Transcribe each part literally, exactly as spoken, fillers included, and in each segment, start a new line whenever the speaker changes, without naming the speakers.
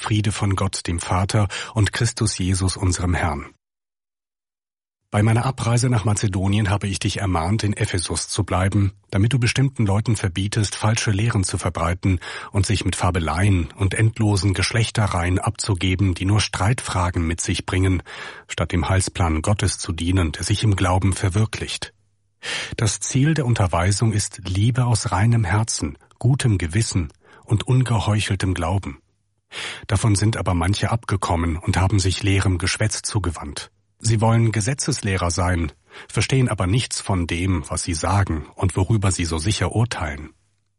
Friede von Gott, dem Vater, und Christus Jesus, unserem Herrn. Bei meiner Abreise nach Mazedonien habe ich dich ermahnt, in Ephesus zu bleiben, damit du bestimmten Leuten verbietest, falsche Lehren zu verbreiten und sich mit Fabeleien und endlosen Geschlechtereien abzugeben, die nur Streitfragen mit sich bringen, statt dem Heilsplan Gottes zu dienen, der sich im Glauben verwirklicht. Das Ziel der Unterweisung ist Liebe aus reinem Herzen, gutem Gewissen und ungeheucheltem Glauben. Davon sind aber manche abgekommen und haben sich leerem Geschwätz zugewandt. Sie wollen Gesetzeslehrer sein, verstehen aber nichts von dem, was sie sagen und worüber sie so sicher urteilen.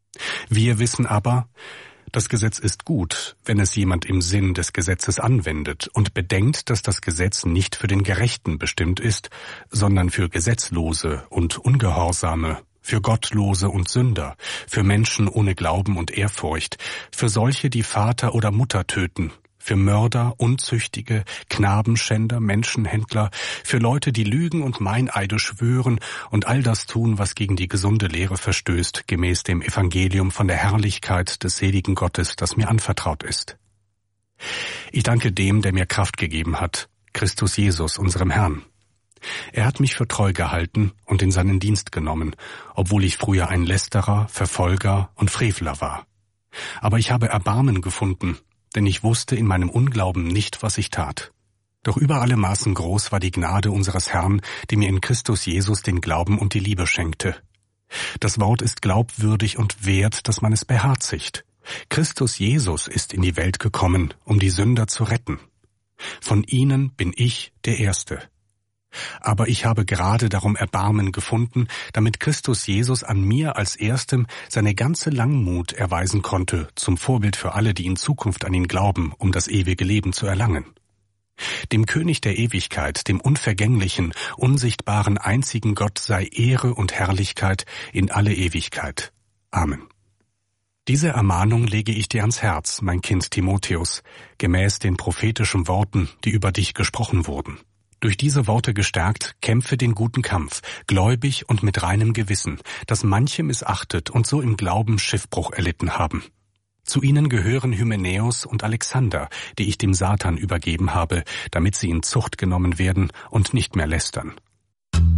Wir wissen aber, das Gesetz ist gut, wenn es jemand im Sinn des Gesetzes anwendet und bedenkt, dass das Gesetz nicht für den Gerechten bestimmt ist, sondern für Gesetzlose und Ungehorsame, für Gottlose und Sünder, für Menschen ohne Glauben und Ehrfurcht, für solche, die Vater oder Mutter töten, für Mörder, Unzüchtige, Knabenschänder, Menschenhändler, für Leute, die lügen und Meineide schwören und all das tun, was gegen die gesunde Lehre verstößt, gemäß dem Evangelium von der Herrlichkeit des seligen Gottes, das mir anvertraut ist. Ich danke dem, der mir Kraft gegeben hat, Christus Jesus, unserem Herrn. Er hat mich für treu gehalten und in seinen Dienst genommen, obwohl ich früher ein Lästerer, Verfolger und Frevler war. Aber ich habe Erbarmen gefunden, denn ich wusste in meinem Unglauben nicht, was ich tat. Doch über alle Maßen groß war die Gnade unseres Herrn, die mir in Christus Jesus den Glauben und die Liebe schenkte. Das Wort ist glaubwürdig und wert, dass man es beherzigt. Christus Jesus ist in die Welt gekommen, um die Sünder zu retten. Von ihnen bin ich der Erste. Aber ich habe gerade darum Erbarmen gefunden, damit Christus Jesus an mir als Erstem seine ganze Langmut erweisen konnte, zum Vorbild für alle, die in Zukunft an ihn glauben, um das ewige Leben zu erlangen. Dem König der Ewigkeit, dem unvergänglichen, unsichtbaren, einzigen Gott sei Ehre und Herrlichkeit in alle Ewigkeit. Amen. Diese Ermahnung lege ich dir ans Herz, mein Kind Timotheus, gemäß den prophetischen Worten, die über dich gesprochen wurden. Durch diese Worte gestärkt, kämpfe den guten Kampf, gläubig und mit reinem Gewissen, das manche missachtet und so im Glauben Schiffbruch erlitten haben. Zu ihnen gehören Hymenäus und Alexander, die ich dem Satan übergeben habe, damit sie in Zucht genommen werden und nicht mehr lästern.